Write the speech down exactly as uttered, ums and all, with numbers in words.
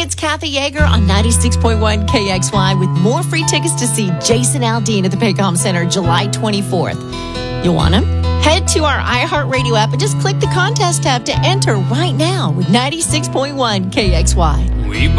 Hey, it's Kathy Yeager on ninety-six point one K X Y with more free tickets to see Jason Aldean at the Paycom Center July twenty-fourth. You want them? Head to our iHeartRadio app and just click the contest tab to enter right now with ninety-six point one K X Y. We